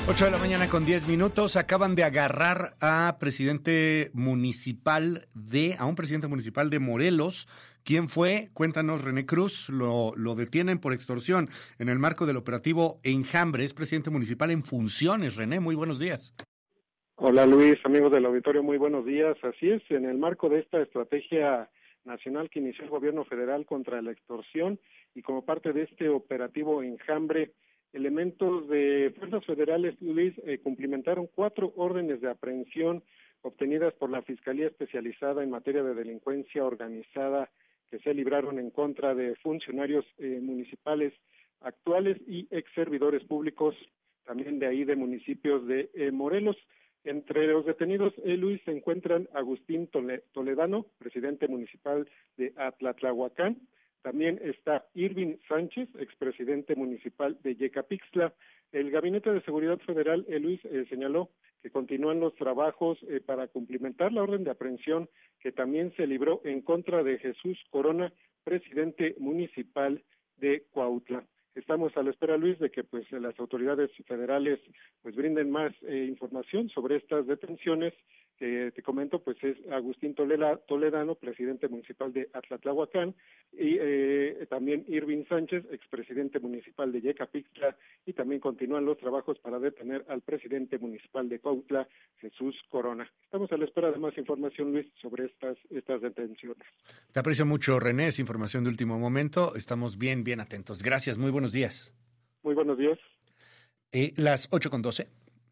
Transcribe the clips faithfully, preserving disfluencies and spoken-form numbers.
ocho de la mañana con diez minutos. Acaban de agarrar a presidente municipal de, a un presidente municipal de Morelos. ¿Quién fue? Cuéntanos, René Cruz. Lo, lo detienen por extorsión en el marco del operativo Enjambre. Es presidente municipal en funciones. René, muy buenos días. Hola Luis, amigos del auditorio, muy buenos días. Así es, en el marco de esta estrategia nacional que inició el gobierno federal contra la extorsión y como parte de este operativo Enjambre, elementos de fuerzas federales, Luis, eh, cumplimentaron cuatro órdenes de aprehensión obtenidas por la Fiscalía Especializada en Materia de Delincuencia Organizada que se libraron en contra de funcionarios eh, municipales actuales y ex servidores públicos, también de ahí de municipios de eh, Morelos. Entre los detenidos, eh, Luis, se encuentran Agustín Toledano, presidente municipal de Atlatlahuacán. También está Irving Sánchez, expresidente municipal de Yecapixtla. El Gabinete de Seguridad Federal, eh, Luis, eh, señaló que continúan los trabajos eh, para cumplimentar la orden de aprehensión que también se libró en contra de Jesús Corona, presidente municipal de Cuautla. Estamos a la espera, Luis, de que pues las autoridades federales pues brinden más eh, información sobre estas detenciones que te comento, pues es Agustín Toledano, presidente municipal de Atlatlahuacán, y eh, también Irving Sánchez, expresidente municipal de Yecapixtla, y también continúan los trabajos para detener al presidente municipal de Cuautla, Jesús Corona. Estamos a la espera de más información, Luis, sobre estas estas detenciones. Te aprecio mucho, René, es información de último momento. Estamos bien, bien atentos. Gracias, muy buenos días. Muy buenos días. Eh, las ocho con doce.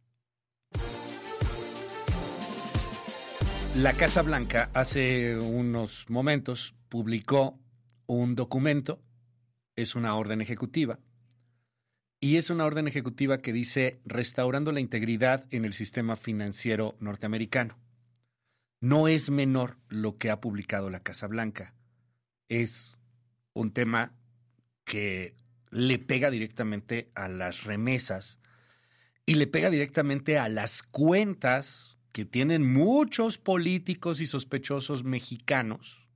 La Casa Blanca hace unos momentos publicó un documento, es una orden ejecutiva, y es una orden ejecutiva que dice restaurando la integridad en el sistema financiero norteamericano. No es menor lo que ha publicado la Casa Blanca, es un tema que le pega directamente a las remesas y le pega directamente a las cuentas que tienen muchos políticos y sospechosos mexicanos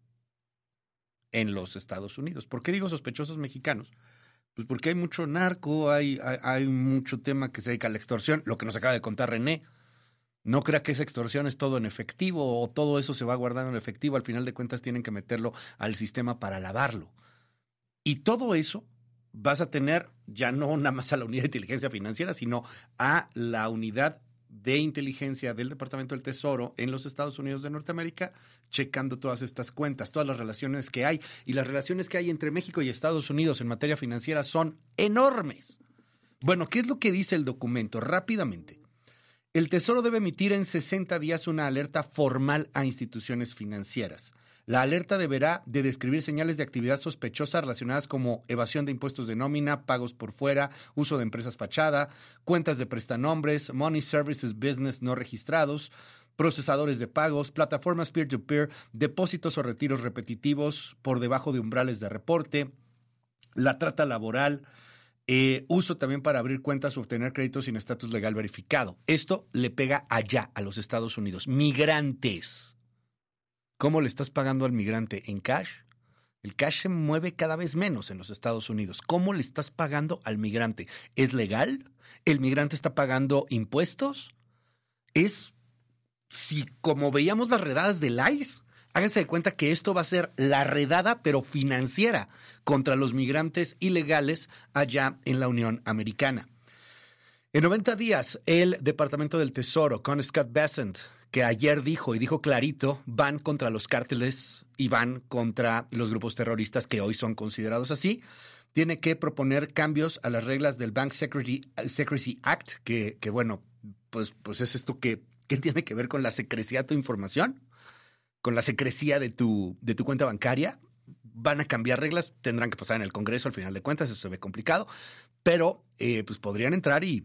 en los Estados Unidos. ¿Por qué digo sospechosos mexicanos? Pues porque hay mucho narco, hay, hay, hay mucho tema que se dedica a la extorsión, lo que nos acaba de contar René. No crea que esa extorsión es todo en efectivo o todo eso se va guardando en efectivo. Al final de cuentas tienen que meterlo al sistema para lavarlo. Y todo eso vas a tener ya no nada más a la unidad de inteligencia financiera, sino a la unidad de inteligencia del Departamento del Tesoro en los Estados Unidos de Norteamérica, checando todas estas cuentas, todas las relaciones que hay. Y las relaciones que hay entre México y Estados Unidos en materia financiera son enormes. Bueno, ¿qué es lo que dice el documento? Rápidamente. El Tesoro debe emitir en sesenta días una alerta formal a instituciones financieras. La alerta deberá de describir señales de actividad sospechosa relacionadas como evasión de impuestos de nómina, pagos por fuera, uso de empresas fachada, cuentas de prestanombres, money services business no registrados, procesadores de pagos, plataformas peer-to-peer, depósitos o retiros repetitivos por debajo de umbrales de reporte, la trata laboral, eh, uso también para abrir cuentas o obtener créditos sin estatus legal verificado. Esto le pega allá, a los Estados Unidos. Migrantes. ¿Cómo le estás pagando al migrante? ¿En cash? El cash se mueve cada vez menos en los Estados Unidos. ¿Cómo le estás pagando al migrante? ¿Es legal? ¿El migrante está pagando impuestos? Es, si como veíamos las redadas del I C E, háganse de cuenta que esto va a ser la redada, pero financiera, contra los migrantes ilegales allá en la Unión Americana. En noventa días, el Departamento del Tesoro, con Scott Bessent, que ayer dijo, y dijo clarito, van contra los cárteles y van contra los grupos terroristas que hoy son considerados así, tiene que proponer cambios a las reglas del Bank Secrecy, Secrecy Act, que, que bueno, pues, pues es esto que, que tiene que ver con la secrecía de tu información, con la secrecía de tu, de tu cuenta bancaria. Van a cambiar reglas, tendrán que pasar en el Congreso al final de cuentas, eso se ve complicado, pero eh, pues podrían entrar y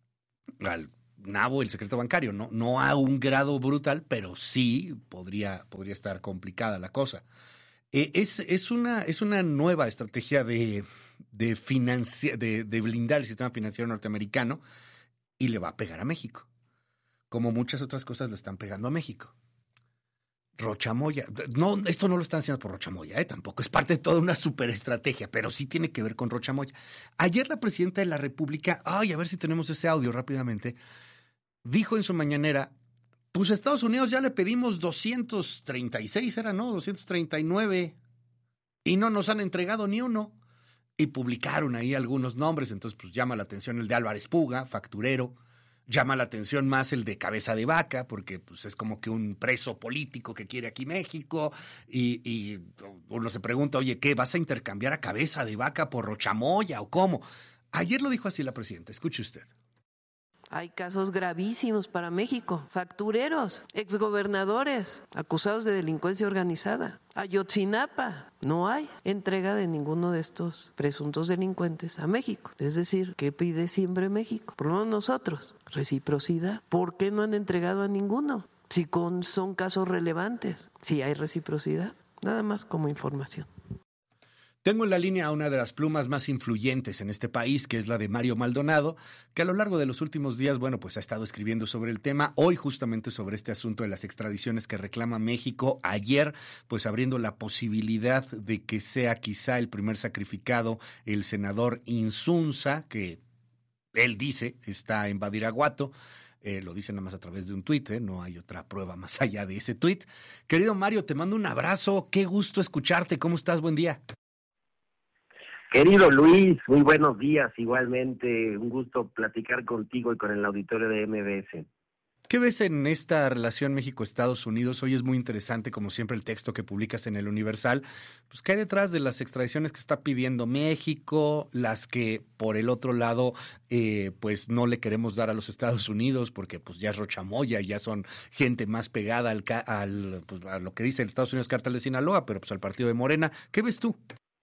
al nabo el secreto bancario, no, no a un grado brutal, pero sí podría, podría estar complicada la cosa. Eh, es, es, una, es una nueva estrategia de, de, financi- de, de blindar el sistema financiero norteamericano y le va a pegar a México, como muchas otras cosas le están pegando a México. Rocha Moya. No, esto no lo están haciendo por Rocha Moya, ¿eh? Tampoco es parte de toda una superestrategia, pero sí tiene que ver con Rocha Moya. Ayer la presidenta de la República, ay, a ver si tenemos ese audio rápidamente, dijo en su mañanera, pues a Estados Unidos ya le pedimos doscientos treinta y seis, era, ¿no? doscientos treinta y nueve, y no nos han entregado ni uno. Y publicaron ahí algunos nombres, entonces pues llama la atención el de Álvarez Puga, facturero, llama la atención más el de Cabeza de Vaca, porque pues es como que un preso político que quiere aquí México, y, y uno se pregunta, oye, ¿qué? ¿Vas a intercambiar a Cabeza de Vaca por Rocha Moya o cómo? Ayer lo dijo así la presidenta, escuche usted. Hay casos gravísimos para México, factureros, exgobernadores acusados de delincuencia organizada. Ayotzinapa, no hay entrega de ninguno de estos presuntos delincuentes a México. Es decir, ¿qué pide siempre México? Por lo menos nosotros, reciprocidad. ¿Por qué no han entregado a ninguno? Si con, son casos relevantes, si hay reciprocidad, nada más como información. Tengo en la línea a una de las plumas más influyentes en este país, que es la de Mario Maldonado, que a lo largo de los últimos días, bueno, pues ha estado escribiendo sobre el tema, hoy justamente sobre este asunto de las extradiciones que reclama México, ayer pues abriendo la posibilidad de que sea quizá el primer sacrificado el senador Insunza, que él dice está en Badiraguato. Eh, lo dice nada más a través de un tuit, ¿eh? No hay otra prueba más allá de ese tuit. Querido Mario, te mando un abrazo, qué gusto escucharte, ¿cómo estás? Buen día. Querido Luis, muy buenos días, igualmente un gusto platicar contigo y con el auditorio de M B S. ¿Qué ves en esta relación México-Estados Unidos? Hoy es muy interesante, como siempre, el texto que publicas en el Universal. Pues, ¿qué hay detrás de las extradiciones que está pidiendo México? Las que, por el otro lado, eh, pues no le queremos dar a los Estados Unidos porque pues ya es Rocha Moya, ya son gente más pegada al, al pues, a lo que dice el Estados Unidos Cártel de Sinaloa, pero pues al partido de Morena. ¿Qué ves tú?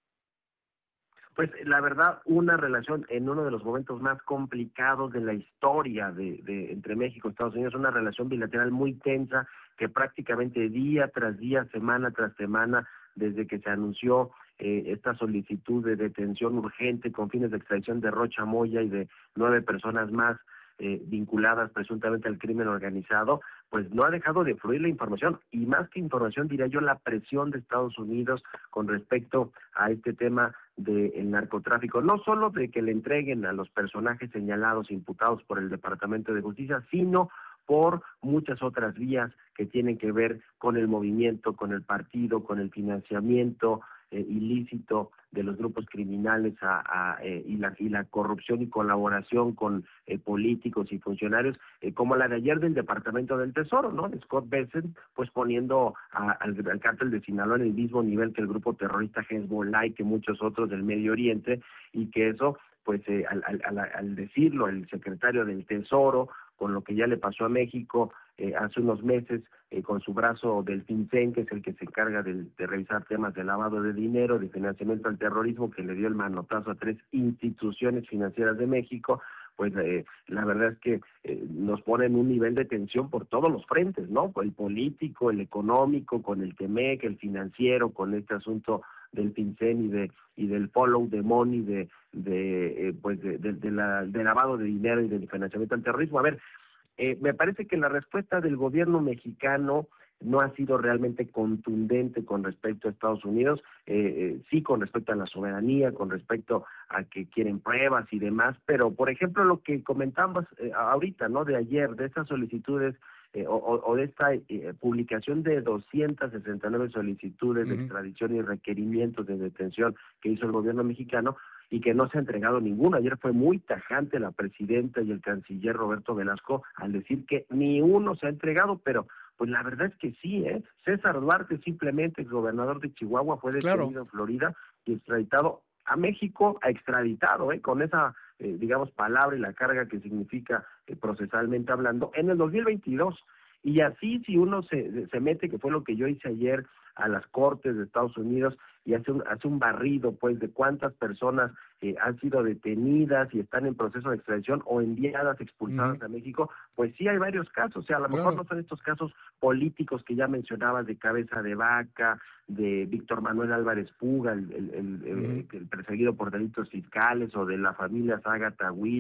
Pues la verdad, una relación en uno de los momentos más complicados de la historia de, de entre México y Estados Unidos, una relación bilateral muy tensa que prácticamente día tras día, semana tras semana, desde que se anunció eh, esta solicitud de detención urgente con fines de extradición de Rocha Moya y de nueve personas más eh, vinculadas presuntamente al crimen organizado, pues no ha dejado de fluir la información, y más que información, diría yo, la presión de Estados Unidos con respecto a este tema del narcotráfico, no solo de que le entreguen a los personajes señalados, imputados por el Departamento de Justicia, sino por muchas otras vías que tienen que ver con el movimiento, con el partido, con el financiamiento eh, ilícito de los grupos criminales a, a, eh, y, la, y la corrupción y colaboración con eh, políticos y funcionarios, eh, como la de ayer del Departamento del Tesoro, ¿no? De Scott Bessent, pues poniendo a, al, al cártel de Sinaloa en el mismo nivel que el grupo terrorista Hezbollah y que muchos otros del Medio Oriente, y que eso, pues eh, al, al, al decirlo el secretario del Tesoro, con lo que ya le pasó a México eh, hace unos meses eh, con su brazo del FinCEN, que es el que se encarga de, de revisar temas de lavado de dinero, de financiamiento al terrorismo, que le dio el manotazo a tres instituciones financieras de México, pues eh, la verdad es que eh, nos pone en un nivel de tensión por todos los frentes, ¿no? El político, el económico, con el Temec, el financiero, con este asunto del FinCEN y de y del follow the money, de de eh, pues de, de, de la de lavado de dinero y del financiamiento al terrorismo. A ver, eh, me parece que la respuesta del gobierno mexicano no ha sido realmente contundente con respecto a Estados Unidos, eh, eh, sí con respecto a la soberanía, con respecto a que quieren pruebas y demás, pero por ejemplo lo que comentamos eh, ahorita, ¿no? De ayer, de estas solicitudes eh, o, o de esta eh, publicación de doscientas sesenta y nueve solicitudes de extradición y requerimientos de detención que hizo el gobierno mexicano y que no se ha entregado ninguno. Ayer fue muy tajante la presidenta y el canciller Roberto Velasco al decir que ni uno se ha entregado, pero pues la verdad es que sí, ¿eh? César Duarte, simplemente exgobernador de Chihuahua, fue detenido claro. en Florida y extraditado a México, ha extraditado, ¿eh? Con esa, eh, digamos, palabra y la carga que significa eh, procesalmente hablando, en el dos mil veintidós. Y así, si uno se, se mete, que fue lo que yo hice ayer, a las Cortes de Estados Unidos y hace un, hace un barrido, pues, de cuántas personas eh, han sido detenidas y están en proceso de extradición o enviadas, expulsadas uh-huh. a México, pues sí hay varios casos. O sea, a lo claro. mejor no son estos casos políticos que ya mencionabas de Cabeza de Vaca, de Víctor Manuel Álvarez Puga, el, el, el, uh-huh. el, el perseguido por delitos fiscales, o de la familia Saga Tawil,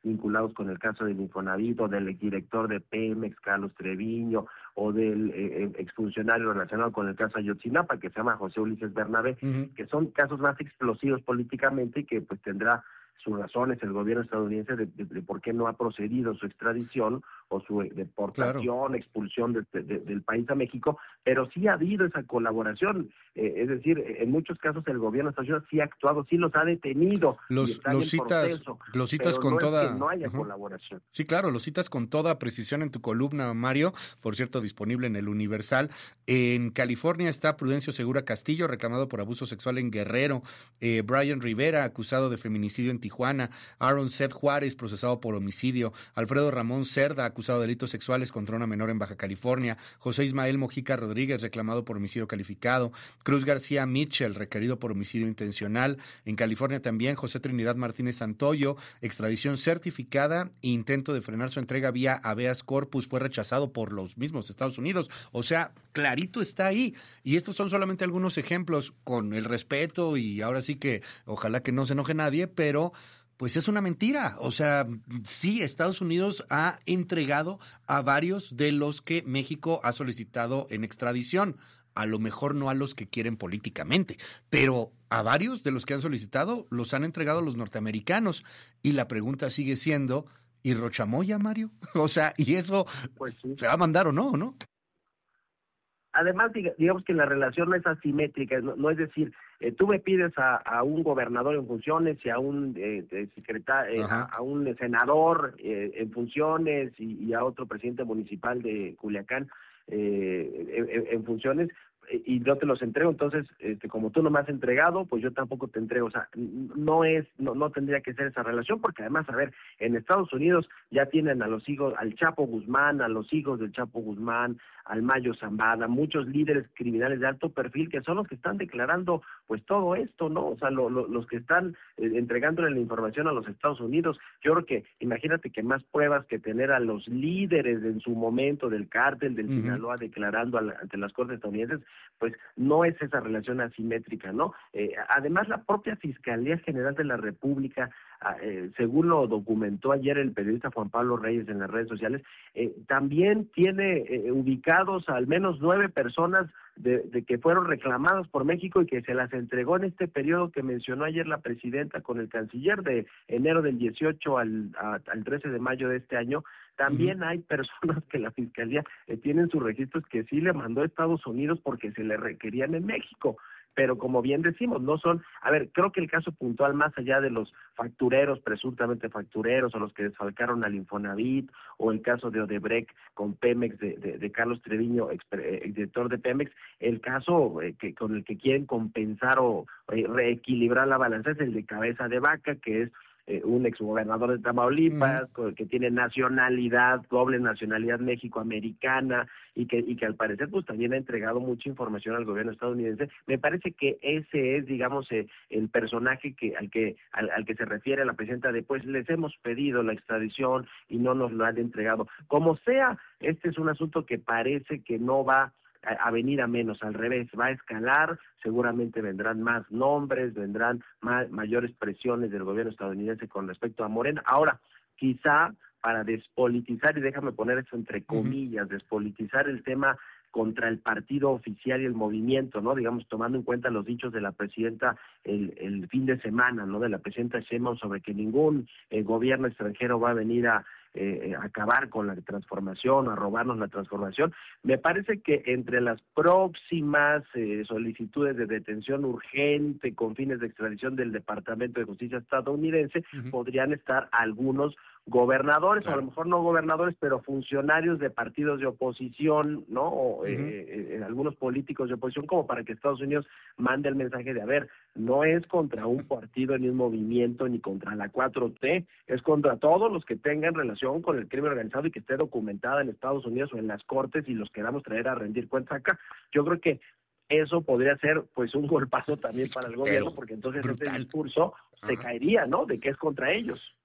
vinculados con el caso del Infonavit o del exdirector de Pemex, Carlos Treviño, o del eh, exfuncionario relacionado con el caso Ayotzinapa, que se llama José Ulises Bernabé, uh-huh. que son casos más explosivos políticamente y que pues tendrá sus razones el gobierno estadounidense de, de, de por qué no ha procedido su extradición o su deportación, claro. expulsión de, de, de, del país a México, pero sí ha habido esa colaboración, eh, es decir, en muchos casos el gobierno estadounidense sí ha actuado, sí los ha detenido. Los, los citas, proceso, los citas con no toda... Es que no haya uh-huh. colaboración. Sí, claro, los citas con toda precisión en tu columna, Mario, por cierto, disponible en el Universal. En California está Prudencio Segura Castillo, reclamado por abuso sexual en Guerrero, eh, Brian Rivera, acusado de feminicidio en Tijuana, Aaron Seth Juárez, procesado por homicidio, Alfredo Ramón Cerda, acusado de delitos sexuales contra una menor en Baja California, José Ismael Mojica Rodríguez, reclamado por homicidio calificado, Cruz García Mitchell, requerido por homicidio intencional. En California también José Trinidad Martínez Santoyo, extradición certificada, intento de frenar su entrega vía habeas corpus, fue rechazado por los mismos Estados Unidos. O sea, clarito está ahí. Y estos son solamente algunos ejemplos, con el respeto, y ahora sí que ojalá que no se enoje nadie, pero pues es una mentira. O sea, sí, Estados Unidos ha entregado a varios de los que México ha solicitado en extradición. A lo mejor no a los que quieren políticamente, pero a varios de los que han solicitado los han entregado los norteamericanos. Y la pregunta sigue siendo, ¿y Rochamoya, Mario? O sea, ¿y eso pues sí. se va a mandar o no, no? Además, digamos que la relación no es asimétrica, no, no es decir, eh, tú me pides a, a un gobernador en funciones y a un eh, secretario, eh, a, a un senador eh, en funciones y, y a otro presidente municipal de Culiacán eh, en, en funciones, y no te los entrego, entonces este, como tú no me has entregado, pues yo tampoco te entrego. O sea, no es, no, no tendría que ser esa relación, porque además, a ver, en Estados Unidos ya tienen a los hijos, al Chapo Guzmán, a los hijos del Chapo Guzmán, al Mayo Zambada, muchos líderes criminales de alto perfil que son los que están declarando pues todo esto, ¿no? O sea, lo, lo, los que están eh, entregándole la información a los Estados Unidos. Yo creo que, imagínate que más pruebas que tener a los líderes en su momento del cártel del uh-huh. Sinaloa declarando a la, ante las cortes estadounidenses, pues no es esa relación asimétrica, ¿no? Eh, además, la propia Fiscalía General de la República, eh, según lo documentó ayer el periodista Juan Pablo Reyes en las redes sociales, eh, también tiene eh, ubicados a al menos nueve personas de, de que fueron reclamadas por México y que se las entregó en este periodo que mencionó ayer la presidenta con el canciller, de enero del dieciocho al, a, al trece de mayo de este año. También uh-huh. hay personas que la Fiscalía eh, tiene en sus registros que sí le mandó a Estados Unidos porque se le requerían en México. Pero como bien decimos, no son, a ver, creo que el caso puntual, más allá de los factureros, presuntamente factureros, o los que desfalcaron al Infonavit, o el caso de Odebrecht con Pemex, de, de, de Carlos Treviño, ex, exdirector de Pemex, el caso eh, que con el que quieren compensar o eh, reequilibrar la balanza es el de Cabeza de Vaca, que es Eh, un exgobernador de Tamaulipas, uh-huh. que tiene nacionalidad, doble nacionalidad mexicoamericana, y que y que al parecer pues también ha entregado mucha información al gobierno estadounidense. Me parece que ese es, digamos, eh, el personaje que al que al, al que se refiere la presidenta de, pues les hemos pedido la extradición y no nos lo han entregado. Como sea, este es un asunto que parece que no va a venir a menos, al revés, va a escalar, seguramente vendrán más nombres, vendrán más, mayores presiones del gobierno estadounidense con respecto a Morena. Ahora, quizá para despolitizar, y déjame poner eso entre comillas, uh-huh. despolitizar el tema contra el partido oficial y el movimiento, ¿no? Digamos, tomando en cuenta los dichos de la presidenta el, el fin de semana, ¿no? De la presidenta Sheinbaum sobre que ningún eh, gobierno extranjero va a venir a Eh, acabar con la transformación, a robarnos la transformación. Me parece que entre las próximas eh, solicitudes de detención urgente con fines de extradición del Departamento de Justicia estadounidense uh-huh. podrían estar algunos gobernadores, claro. o a lo mejor no gobernadores, pero funcionarios de partidos de oposición, ¿no? O uh-huh. eh, eh, algunos políticos de oposición, como para que Estados Unidos mande el mensaje de, a ver, no es contra un partido ni un movimiento ni contra la cuatro T, es contra todos los que tengan relación con el crimen organizado y que esté documentada en Estados Unidos o en las cortes y los queramos traer a rendir cuentas acá. Yo creo que eso podría ser pues un golpazo también sí, para el gobierno, porque entonces brutal. Este discurso Ajá. se caería, ¿no? De que es contra ellos.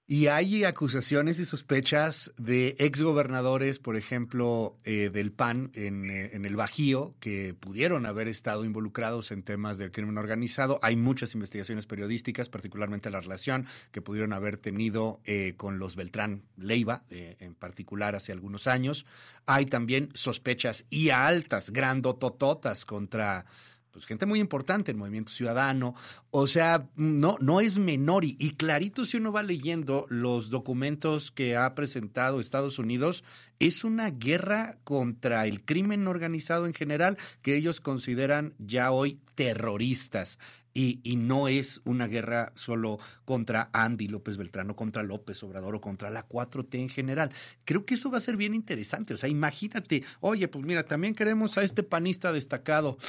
Y hay acusaciones y sospechas de exgobernadores, por ejemplo, eh, del P A N en, eh, en el Bajío, que pudieron haber estado involucrados en temas del crimen organizado. Hay muchas investigaciones periodísticas, particularmente la relación que pudieron haber tenido eh, con los Beltrán Leiva, eh, en particular hace algunos años. Hay también sospechas y altas, grandotototas contra... pues gente muy importante en Movimiento Ciudadano, o sea, no, no es menor y, y clarito si uno va leyendo los documentos que ha presentado Estados Unidos, es una guerra contra el crimen organizado en general que ellos consideran ya hoy terroristas y, y no es una guerra solo contra Andy López Beltrán o contra López Obrador o contra la cuatro T en general. Creo que eso va a ser bien interesante, o sea, imagínate, oye, pues mira, también queremos a este panista destacado.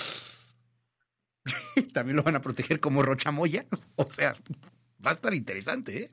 También lo van a proteger como Rocha Moya. O sea, va a estar interesante, ¿eh?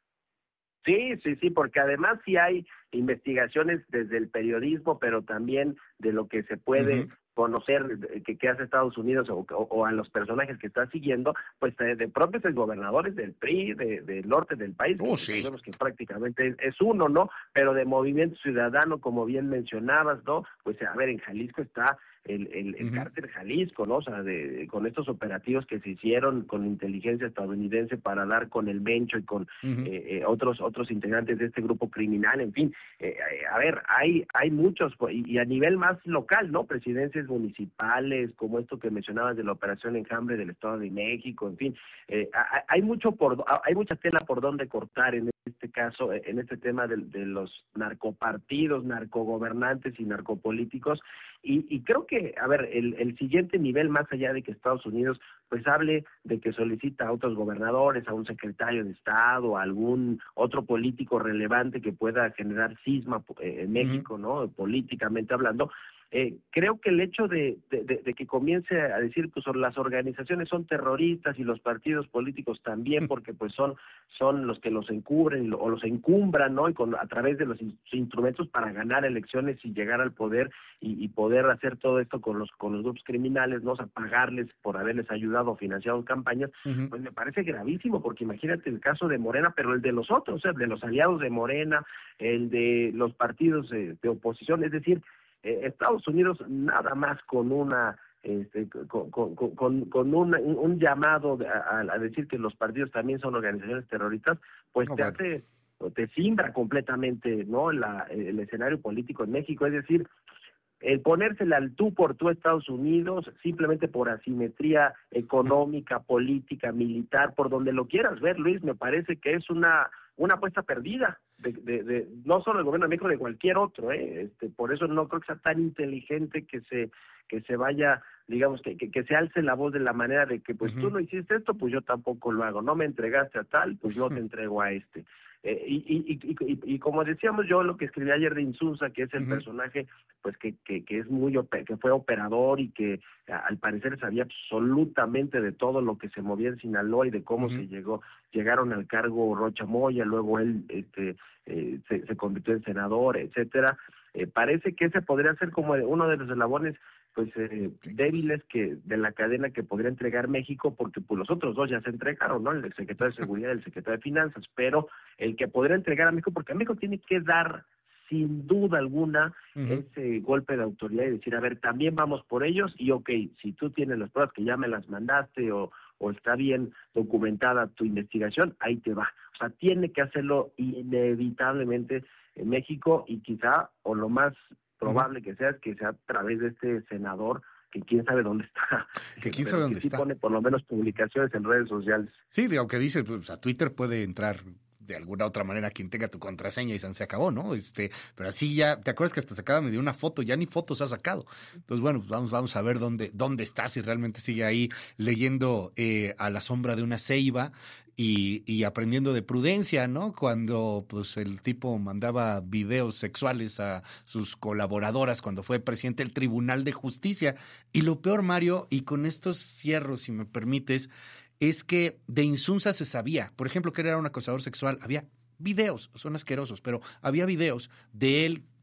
Sí, sí, sí, porque además sí hay investigaciones desde el periodismo, pero también de lo que se puede uh-huh. conocer que, que hace Estados Unidos o, o, o a los personajes que está siguiendo, pues de, de propios gobernadores del P R I, de, del norte del país, oh, que sí. sabemos que prácticamente es, es uno, ¿no? Pero de Movimiento Ciudadano, como bien mencionabas, ¿no? Pues a ver, en Jalisco está el, el, el uh-huh. cártel Jalisco, ¿no? O sea, de, con estos operativos que se hicieron con inteligencia estadounidense para dar con el Mencho y con uh-huh. eh, eh, otros otros integrantes de este grupo criminal, en fin, eh, eh, a ver, hay hay muchos, y, y a nivel más local, ¿no? Presidencias municipales, como esto que mencionabas de la operación Enjambre del Estado de México, en fin, eh, hay mucho por hay mucha tela por donde cortar en este caso, en este tema de, de los narcopartidos, narcogobernantes y narcopolíticos, y, y creo que, a ver, el, el siguiente nivel, más allá de que Estados Unidos pues hable de que solicita a otros gobernadores, a un secretario de Estado, a algún otro político relevante que pueda generar cisma eh, en México, uh-huh. ¿no? Políticamente hablando, Eh, creo que el hecho de, de, de, de que comience a decir pues las organizaciones son terroristas y los partidos políticos también, porque pues son son los que los encubren o los encumbran, ¿no? Y con, a través de los in- instrumentos para ganar elecciones y llegar al poder y, y poder hacer todo esto con los con los grupos criminales, ¿no? O sea, pagarles por haberles ayudado o financiado campañas, uh-huh. pues me parece gravísimo, porque imagínate el caso de Morena, pero el de los otros, o sea, de los aliados de Morena, el de los partidos de, de oposición, es decir, Eh, Estados Unidos nada más con una este, con, con, con, con un, un llamado a, a decir que los partidos también son organizaciones terroristas, pues oh, te bueno. hace te simbra completamente, ¿no? La, el escenario político en México, es decir, el ponérsela al tú por tú a Estados Unidos simplemente por asimetría económica, política, militar, por donde lo quieras ver, Luis, me parece que es una una apuesta perdida de, de, de no solo del gobierno de México, de cualquier otro, eh este por eso no creo que sea tan inteligente que se que se vaya, digamos, que, que, que se alce la voz de la manera de que pues uh-huh. tú no hiciste esto, pues yo tampoco lo hago, no me entregaste a tal, pues yo te entrego a este. Eh, y, y, y, y, y como decíamos, yo lo que escribí ayer de Insunza, que es el uh-huh. personaje pues que, que, que es muy que fue operador y que a, al parecer sabía absolutamente de todo lo que se movía en Sinaloa y de cómo uh-huh. se llegó llegaron al cargo Rocha Moya, luego él este eh, se, se convirtió en senador, etcétera. Eh, parece que ese podría ser como uno de los eslabones pues eh, débiles que de la cadena que podría entregar México, porque pues los otros dos ya se entregaron, ¿no? El secretario de Seguridad y el secretario de Finanzas, pero el que podría entregar a México, porque a México tiene que dar sin duda alguna uh-huh. ese golpe de autoridad y decir, a ver, también vamos por ellos y ok, si tú tienes las pruebas que ya me las mandaste o, o está bien documentada tu investigación, ahí te va. O sea, tiene que hacerlo inevitablemente en México y quizá, o lo más probable uh-huh. que sea, es que sea a través de este senador que quién sabe dónde está. Que quién sabe dónde que sí está. Pone por lo menos publicaciones en redes sociales. Sí, digo, que dice, pues a Twitter puede entrar de alguna otra manera quien tenga tu contraseña y se acabó, ¿no? Este, pero así ya, ¿te acuerdas que hasta sacaba medio una foto? Ya ni fotos ha sacado. Entonces, bueno, pues vamos, vamos a ver dónde, dónde está, si realmente sigue ahí leyendo eh, a la sombra de una ceiba y, y aprendiendo de prudencia, ¿no? Cuando pues el tipo mandaba videos sexuales a sus colaboradoras cuando fue presidente del Tribunal de Justicia. Y lo peor, Mario, y con estos cierro, si me permites, es que de Insunza se sabía, por ejemplo, que era un acosador sexual, había videos, son asquerosos, pero había videos de él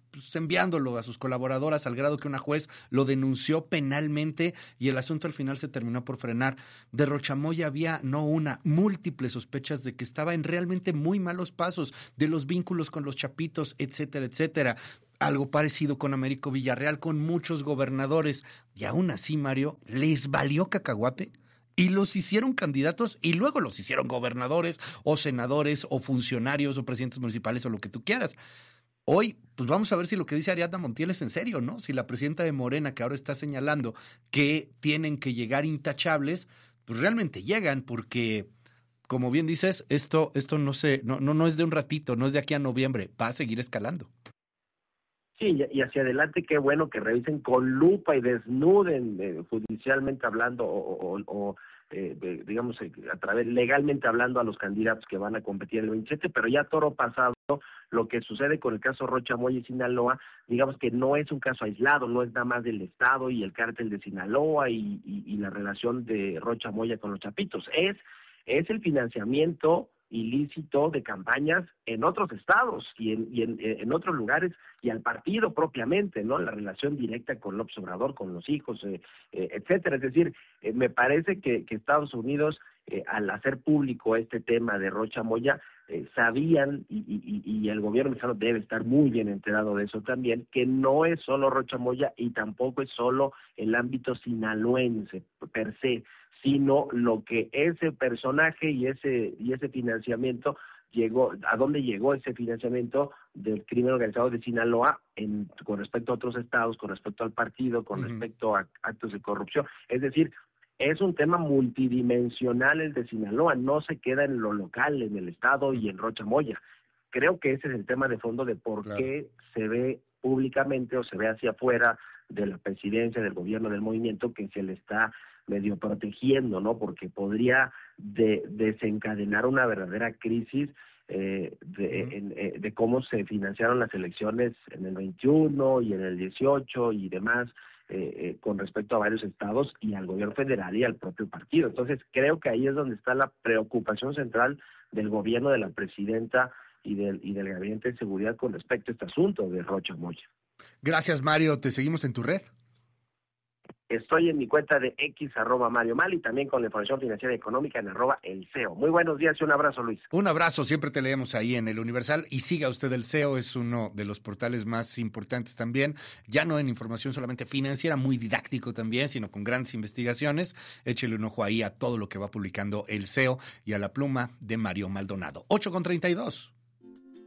pues, enviándolo a sus colaboradoras al grado que una juez lo denunció penalmente y el asunto al final se terminó por frenar. De Rocha Moya había no una, múltiples sospechas de que estaba en realmente muy malos pasos, de los vínculos con los chapitos, etcétera, etcétera. Algo parecido con Américo Villarreal, con muchos gobernadores. Y aún así, Mario, les valió cacahuate y los hicieron candidatos y luego los hicieron gobernadores o senadores o funcionarios o presidentes municipales o lo que tú quieras. Hoy, pues vamos a ver si lo que dice Ariadna Montiel es en serio, ¿no? Si la presidenta de Morena, que ahora está señalando que tienen que llegar intachables, pues realmente llegan, porque, como bien dices, esto, esto no, se, no, no, no es de un ratito, no es de aquí a noviembre, va a seguir escalando. Sí, y hacia adelante qué bueno que revisen con lupa y desnuden eh, judicialmente hablando o, o, o eh, de, digamos, a través legalmente hablando a los candidatos que van a competir el veintisiete, pero ya toro pasado, lo que sucede con el caso Rocha Moya y Sinaloa, digamos que no es un caso aislado, no es nada más del Estado y el cártel de Sinaloa y, y, y la relación de Rocha Moya con los chapitos, es, es el financiamiento ilícito de campañas en otros estados y en, y en, en otros lugares y al partido propiamente, ¿no? La relación directa con López Obrador, con los hijos, eh, eh, etcétera. Es decir, eh, me parece que, que Estados Unidos, eh, al hacer público este tema de Rocha Moya, eh, sabían, y, y, y el gobierno mexicano debe estar muy bien enterado de eso también, que no es solo Rocha Moya y tampoco es solo el ámbito sinaloense per se, sino lo que ese personaje y ese y ese financiamiento llegó, a dónde llegó ese financiamiento del crimen organizado de Sinaloa en, con respecto a otros estados, con respecto al partido, con uh-huh. respecto a actos de corrupción. Es decir, es un tema multidimensional el de Sinaloa, no se queda en lo local, en el estado y en Rocha Moya. Creo que ese es el tema de fondo de por claro. qué se ve públicamente o se ve hacia afuera de la presidencia, del gobierno, del movimiento, que se le está medio protegiendo, ¿no? Porque podría de, desencadenar una verdadera crisis eh, de, uh-huh. en, eh, de cómo se financiaron las elecciones en el veintiuno y en el dieciocho y demás, eh, eh, con respecto a varios estados y al gobierno federal y al propio partido. Entonces, creo que ahí es donde está la preocupación central del gobierno, de la presidenta y del, y del Gabinete de Seguridad con respecto a este asunto de Rocha Moya. Gracias, Mario. ¿Te seguimos en tu red? Estoy en mi cuenta de X, arroba Mario Mal, y también con la información financiera y económica en arroba el C E O. Muy buenos días y un abrazo, Luis. Un abrazo, siempre te leemos ahí en el Universal y siga usted el C E O, es uno de los portales más importantes también, ya no en información solamente financiera, muy didáctico también, sino con grandes investigaciones. Échele un ojo ahí a todo lo que va publicando el C E O y a la pluma de Mario Maldonado. ocho con treinta y dos.